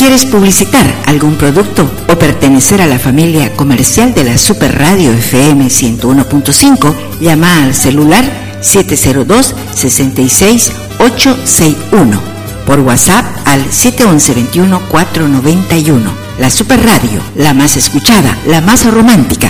¿Quieres publicitar algún producto o pertenecer a la familia comercial de la Super Radio FM 101.5? Llama al celular 702-66861. Por WhatsApp al 711-21-491. La Super Radio, la más escuchada, la más romántica,